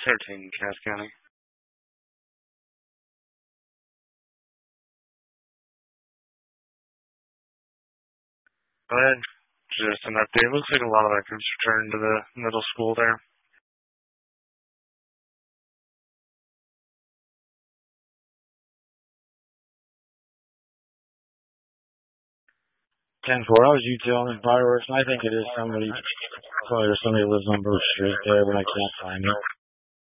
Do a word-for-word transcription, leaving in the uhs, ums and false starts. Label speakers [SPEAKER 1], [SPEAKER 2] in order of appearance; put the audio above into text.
[SPEAKER 1] thirteen, Cass County. Go ahead. Just an update. Looks like a lot of our groups returned to the middle school there.
[SPEAKER 2] ten four, I was U T on the fireworks, and I think it is somebody, probably somebody who lives on Bruce Street there, but I can't find it.